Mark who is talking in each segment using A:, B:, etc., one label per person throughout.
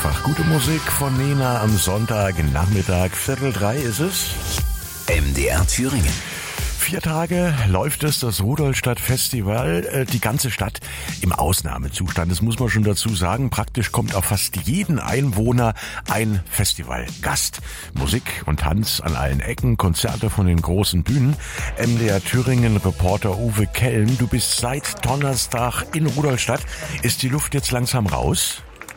A: Einfach gute Musik von Nena am Sonntagnachmittag, 2:45 ist es.
B: MDR Thüringen.
A: 4 Tage läuft es, das Rudolstadt-Festival, die ganze Stadt im Ausnahmezustand. Das muss man schon dazu sagen. Praktisch kommt auf fast jeden Einwohner ein Festivalgast. Musik und Tanz an allen Ecken, Konzerte von den großen Bühnen. MDR Thüringen-Reporter Uwe Kelm, du bist seit Donnerstag in Rudolstadt. Ist die Luft jetzt langsam raus?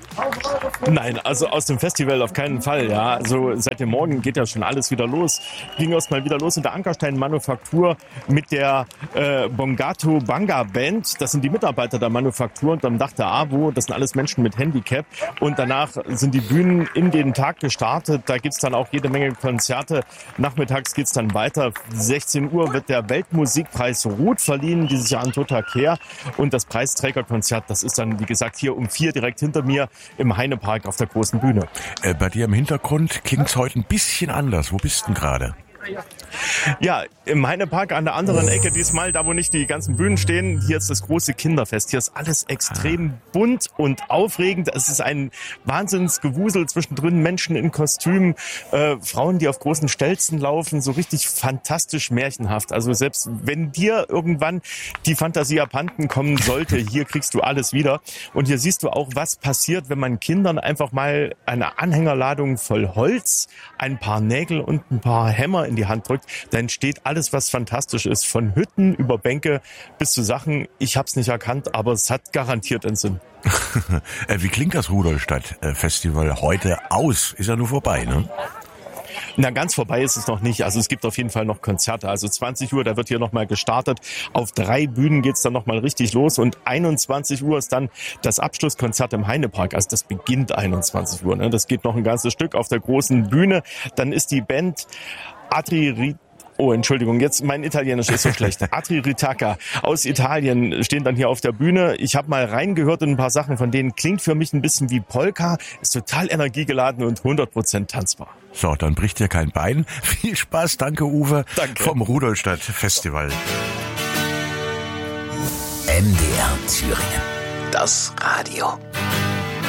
C: Nein, also aus dem Festival auf keinen Fall, ja. Also seit dem Morgen geht ja schon alles wieder los. Ging erst mal wieder los in der Ankerstein-Manufaktur mit der Bongato Banga Band. Das sind die Mitarbeiter der Manufaktur und am Dach der AWO. Das sind alles Menschen mit Handicap. Und danach sind die Bühnen in den Tag gestartet. Da gibt's dann auch jede Menge Konzerte. Nachmittags geht's dann weiter. 16 Uhr wird der Weltmusikpreis Ruth verliehen, dieses Jahr an Tota Kehr. Und das Preisträgerkonzert, das ist dann, wie gesagt, hier um 4 direkt hinter mir im Heinepark auf der großen Bühne.
A: Bei dir im Hintergrund klingt's heute ein bisschen anders. Wo bist du denn gerade?
C: Ja, im Heinepark an der anderen Ecke diesmal, da wo nicht die ganzen Bühnen stehen, hier ist das große Kinderfest. Hier ist alles extrem bunt und aufregend. Es ist ein Wahnsinnsgewusel zwischendrin, Menschen in Kostümen, Frauen, die auf großen Stelzen laufen, so richtig fantastisch märchenhaft. Also selbst wenn dir irgendwann die Fantasie abhanden kommen sollte, hier kriegst du alles wieder. Und hier siehst du auch, was passiert, wenn man Kindern einfach mal eine Anhängerladung voll Holz, ein paar Nägel und ein paar Hämmer in die Hand drückt, dann entsteht alles, was fantastisch ist. Von Hütten über Bänke bis zu Sachen, ich hab's nicht erkannt, aber es hat garantiert einen Sinn.
A: Wie klingt das Rudolstadt-Festival heute aus? Ist ja nur vorbei, ne?
C: Na, ganz vorbei ist es noch nicht. Also es gibt auf jeden Fall noch Konzerte. Also 20 Uhr, da wird hier nochmal gestartet. Auf 3 Bühnen geht's dann nochmal richtig los. Und 21 Uhr ist dann das Abschlusskonzert im Heinepark. Also das beginnt 21 Uhr. Ne? Das geht noch ein ganzes Stück auf der großen Bühne. Dann ist die Band Entschuldigung, jetzt mein Italienisch ist so schlecht. Atri Ritaka aus Italien stehen dann hier auf der Bühne. Ich habe mal reingehört in ein paar Sachen von denen. Klingt für mich ein bisschen wie Polka, ist total energiegeladen und 100% tanzbar.
A: So, dann bricht dir kein Bein. Viel Spaß, danke Uwe.
C: Danke.
A: Vom Rudolstadt Festival.
B: MDR Thüringen. Das Radio.